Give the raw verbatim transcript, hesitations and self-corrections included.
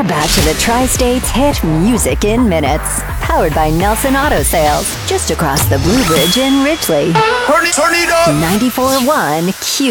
We're back to the Tri-States hit Music in Minutes. Powered by Nelson Auto Sales, just across the Blue Bridge in Ridgely. Turn it, turn it up! ninety-four point one Q.